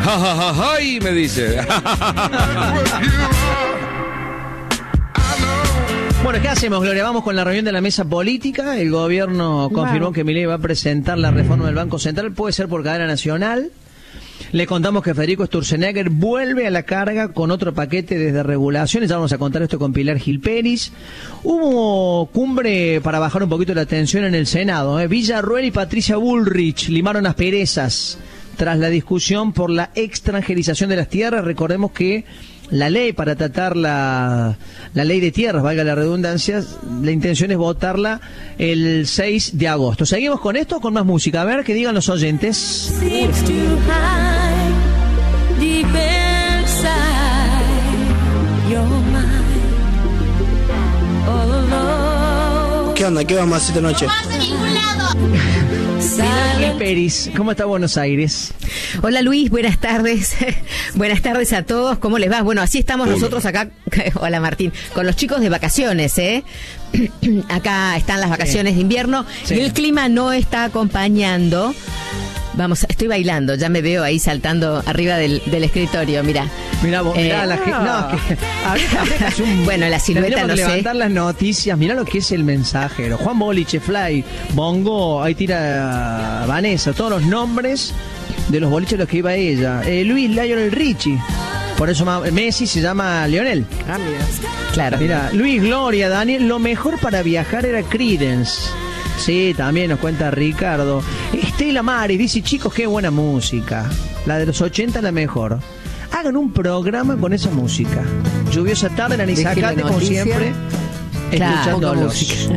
Ja, ja, ja, ja, y me dice. Bueno, ¿qué hacemos, Gloria? Vamos con la reunión de la mesa política. El gobierno confirmó que Milei va a presentar la reforma del Banco Central. Puede ser por cadena nacional. Le contamos que Federico Sturzenegger vuelve a la carga con otro paquete de desregulaciones. Ya vamos a contar esto con Pilar Gil Peris. Hubo cumbre para bajar un poquito la tensión en el Senado. Villarruel y Patricia Bullrich limaron asperezas tras la discusión por la extranjerización de las tierras. Recordemos que la ley para tratar la ley de tierras, valga la redundancia, la intención es votarla el 6 de agosto. ¿Seguimos con esto o con más música? A ver, que digan los oyentes. ¿Qué onda? ¿Qué vamos a hacer esta noche? Pilar Peris, ¿cómo está Buenos Aires? Hola Luis, buenas tardes. Buenas tardes a todos, ¿cómo les va? Bueno, así estamos nosotros acá. Hola Martín, con los chicos de vacaciones, Acá están las vacaciones de invierno y el clima no está acompañando. Vamos, estoy bailando, ya me veo ahí saltando arriba del escritorio, mirá. Mirá vos, mirá la gente. No, bueno, la silueta no sé. Levantar las noticias, mirá lo que es el mensajero. Juan Boliche, Fly, Bongo, ahí tira Vanessa, todos los nombres de los boliches a los que iba ella. Luis Lionel Richie. Por eso Messi se llama Lionel. Ah, mira. Claro. Mira, Luis, Gloria, Daniel, lo mejor para viajar era Creedence. Sí, también nos cuenta Ricardo. Estela Maris dice, chicos, qué buena música. La de los 80 es la mejor. Hagan un programa con esa música. Lluviosa tarde en Anisacate, como siempre. Escuchándolos.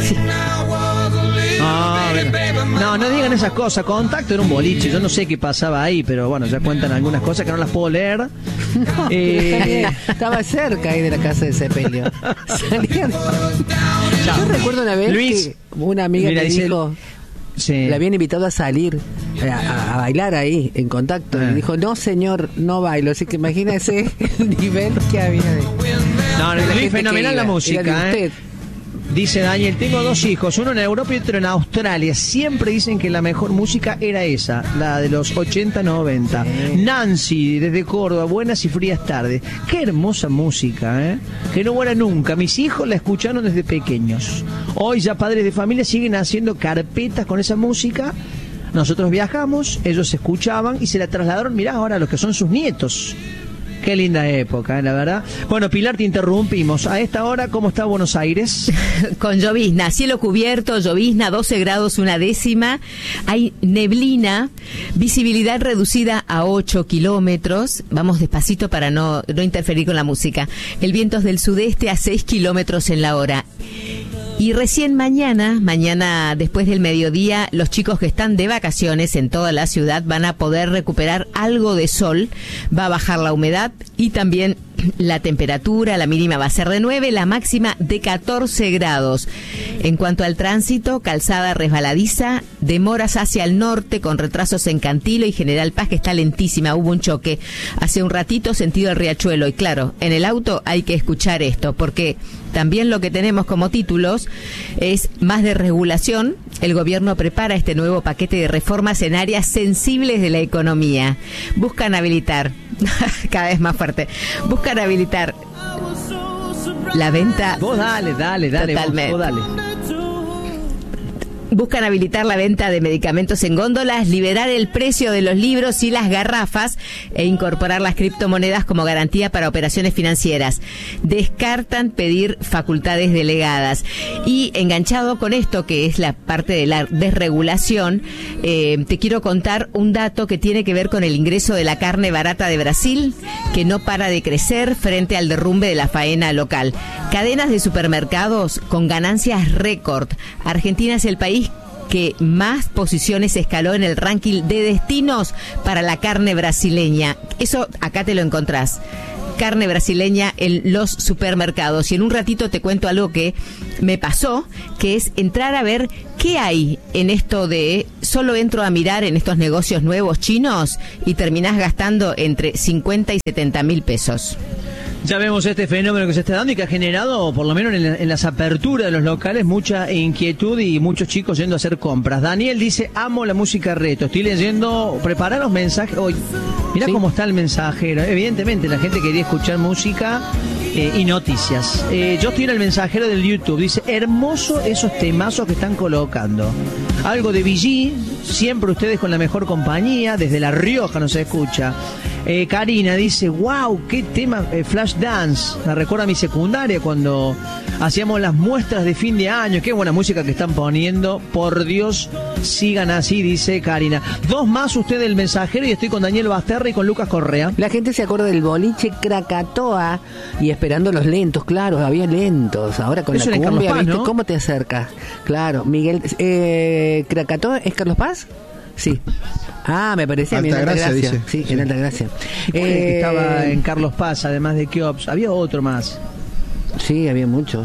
No digan esas cosas. Contacto era un boliche. Yo no sé qué pasaba ahí, pero bueno, ya cuentan algunas cosas que no las puedo leer. No, estaba cerca ahí de la casa de Sepelio. Yo recuerdo una vez Luis, que una amiga me dijo, la habían invitado a salir a bailar ahí en Contacto y dijo, no señor, no bailo. Así que imagínese el nivel que había de... No, Luis, fenomenal la música, Dice Daniel, tengo 2 hijos, uno en Europa y otro en Australia. Siempre dicen que la mejor música era esa, la de los 80-90. Nancy, desde Córdoba, buenas y frías tardes. Qué hermosa música, que no muera nunca. Mis hijos la escucharon desde pequeños. Hoy ya padres de familia siguen haciendo carpetas con esa música. Nosotros viajamos, ellos escuchaban y se la trasladaron, mirá ahora, a los que son sus nietos. Qué linda época, la verdad. Bueno, Pilar, te interrumpimos. A esta hora, ¿cómo está Buenos Aires? Con llovizna, cielo cubierto, llovizna, 12 grados, 1 décima. Hay neblina, visibilidad reducida a 8 kilómetros. Vamos despacito para no interferir con la música. El viento es del sudeste a 6 kilómetros en la hora. Y recién mañana después del mediodía, los chicos que están de vacaciones en toda la ciudad van a poder recuperar algo de sol, va a bajar la humedad y también la temperatura, la mínima va a ser de 9, la máxima de 14 grados. En cuanto al tránsito, calzada resbaladiza, demoras hacia el norte con retrasos en Cantilo y General Paz, que está lentísima. Hubo un choque hace un ratito sentido el Riachuelo y claro, en el auto hay que escuchar esto porque también lo que tenemos como títulos es más desregulación. El gobierno prepara este nuevo paquete de reformas en áreas sensibles de la economía. Buscan habilitar, cada vez más fuerte, buscan habilitar la venta. Vos dale. Totalmente. Vos dale. Buscan habilitar la venta de medicamentos en góndolas, liberar el precio de los libros y las garrafas e incorporar las criptomonedas como garantía para operaciones financieras. Descartan pedir facultades delegadas. Y enganchado con esto, que es la parte de la desregulación, te quiero contar un dato que tiene que ver con el ingreso de la carne barata de Brasil, que no para de crecer frente al derrumbe de la faena local. Cadenas de supermercados con ganancias récord. Argentina es el país que más posiciones escaló en el ranking de destinos para la carne brasileña. Eso acá te lo encontrás. Carne brasileña en los supermercados. Y en un ratito te cuento algo que me pasó, que es entrar a ver qué hay en esto de solo entro a mirar en estos negocios nuevos chinos y terminás gastando entre 50 y 70 mil pesos. Ya vemos este fenómeno que se está dando y que ha generado, por lo menos en las aperturas de los locales, mucha inquietud y muchos chicos yendo a hacer compras. Daniel dice, amo la música reto. Estoy leyendo, preparar los mensajes. Hoy, mirá cómo está el mensajero. Evidentemente, la gente quería escuchar música y noticias. Yo estoy en el mensajero del YouTube. Dice, hermoso esos temazos que están colocando. Algo de VG, siempre ustedes con la mejor compañía. Desde La Rioja nos escucha. Karina dice, wow, qué tema, Flash Dance, me recuerda a mi secundaria cuando hacíamos las muestras de fin de año, qué buena música que están poniendo, por Dios, sigan así, dice Karina. Dos más usted del mensajero y estoy con Daniel Basterra y con Lucas Correa. La gente se acuerda del boliche Krakatoa y esperando los lentos, claro, había lentos, ahora con eso la cumbia, Paz, ¿viste? ¿no? ¿Cómo te acercas? Claro, Miguel, Krakatoa, ¿es Carlos Paz? Sí. Ah, me parecía en Altagracia, Altagracia. dice. Sí, en Altagracia. Que estaba en Carlos Paz, además de Keops. Había otro más. Sí, había muchos.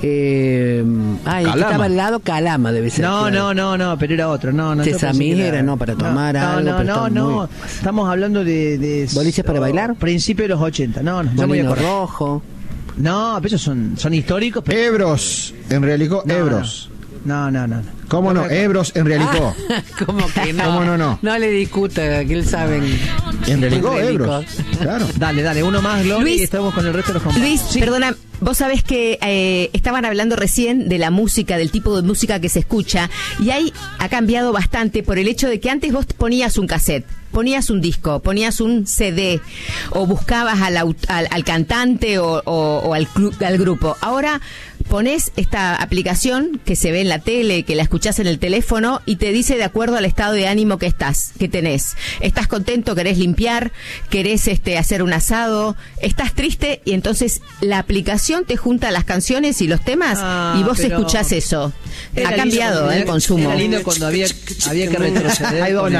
El que estaba al lado, Calama debe ser. No, claro. no, pero era otro. No, Sesamí era, no, para tomar algo. No. Estamos hablando de ¿boliches para bailar? Principio de los 80. No, yo me voy a Molino correr. Rojo. No, pero esos son históricos. Pero... Ebros, en Realicó, Ebros. No. ¿Cómo no? Ebros en Realicó. ¿Cómo que no? ¿Cómo no? No le discuta, que él sabe. En Realicó, Ebros. Claro. Dale, uno más, Gloria, Luis, y estamos con el resto de los compañeros. Luis, Sí. perdona, vos sabés que estaban hablando recién de la música, del tipo de música que se escucha, y ahí ha cambiado bastante por el hecho de que antes vos ponías un cassette, ponías un disco, ponías un CD, o buscabas al cantante o al grupo. Ahora pones esta aplicación que se ve en la tele, que la escuchás en el teléfono y te dice de acuerdo al estado de ánimo que tenés. ¿Estás contento? ¿Querés limpiar? ¿Querés hacer un asado? ¿Estás triste? Y entonces la aplicación te junta las canciones y los temas y vos escuchás eso. Ha cambiado el consumo. Era lindo cuando había que retroceder. Ay, Donald.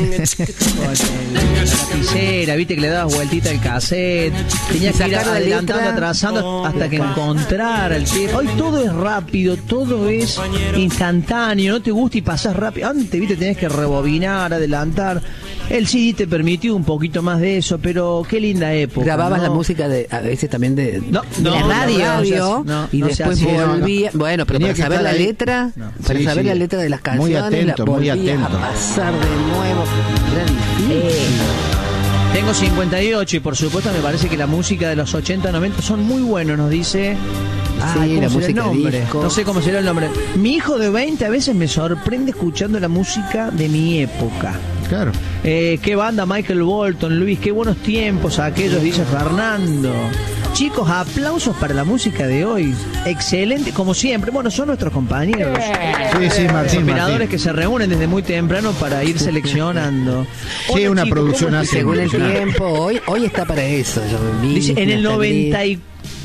La lapicera, viste que le dabas vueltita al cassette. Tenías que ir Sacar la adelantando, letra. atrasando hasta que encontrara el tema. Hoy todo es rápido, todo es instantáneo, no te gusta y pasás rápido. Antes, viste, tenías que rebobinar, adelantar. El CD te permitió un poquito más de eso, pero qué linda época. Grababas ¿no? la música a veces también de No, la radio, no, y no después se hacía. volvía. Bueno, pero Tenía para que saber estar la ahí. letra, No. para Sí, saber sí. la letra de las Muy canciones, atento, la muy volvías atento. a pasar de nuevo. Era difícil. Tengo 58 y por supuesto me parece que la música de los 80, 90 son muy buenos, nos dice. Sí, ¿cómo la será música el nombre? disco. No sé cómo será el nombre. Mi hijo de 20 a veces me sorprende escuchando la música de mi época. Claro. Qué banda Michael Bolton, Luis, qué buenos tiempos aquellos, dice Fernando. Chicos, aplausos para la música de hoy. Excelente, como siempre. Bueno, son nuestros compañeros. Sí, Martín. Operadores que se reúnen desde muy temprano para ir seleccionando. Sí, Hola, una chicos, producción ¿cómo hace- Según el Impresionante. tiempo, hoy está para eso. Yo vi, Dice en el Natalie.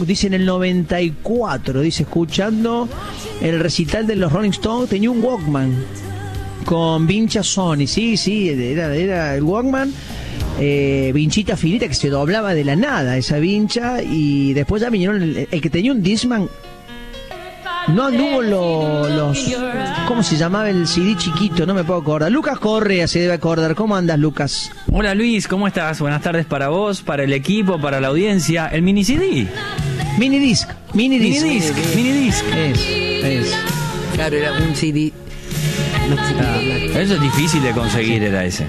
94, dice, escuchando el recital de los Rolling Stones, tenía un Walkman con vincha Sony, sí, era el Walkman, vinchita finita que se doblaba de la nada esa vincha, y después ya vinieron el que tenía un Discman. No anduvo los... ¿Cómo se llamaba el CD chiquito? No me puedo acordar. Lucas Correa se debe acordar. ¿Cómo andas, Lucas? Hola Luis, ¿cómo estás? Buenas tardes para vos, para el equipo, para la audiencia. El mini CD. Minidisc. Minidisc. Es. Claro, era un CD. No sé, Eso es difícil de conseguir, era ese.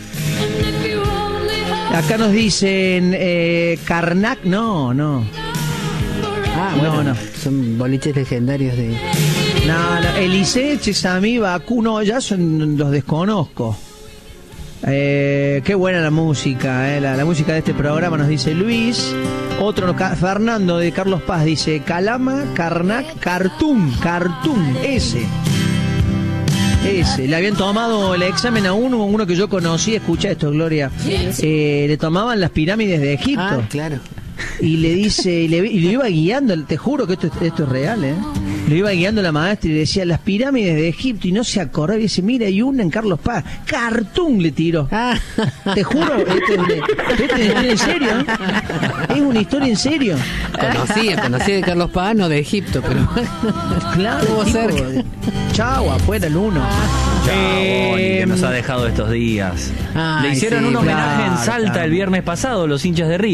Acá nos dicen Karnak, no. Ah, No, bueno, no. son boliches legendarios de... No, Elise, Chesami, Bakú, no, ya son, los desconozco. Qué buena la música, la música de este programa, nos dice Luis. Otro, Fernando de Carlos Paz, dice Calama, Karnak, Cartoon, ese. Le habían tomado el examen a uno que yo conocí, escucha esto, Gloria. Le tomaban las pirámides de Egipto. Ah, claro. Y le dice, y le iba guiando, te juro que esto es real, le iba guiando la maestra y le decía las pirámides de Egipto, y no se acordaba, y dice, mira, hay una en Carlos Paz, Cartoon le tiró. Ah. Te juro, esto es una historia en serio, es una historia en serio. Conocí de Carlos Paz, no de Egipto, pero... Claro, Estuvo tipo, cerca. chau, afuera el uno. Que nos ha dejado estos días. Ay, Le hicieron sí, un homenaje claro, en Salta claro. el viernes pasado, los hinchas de River.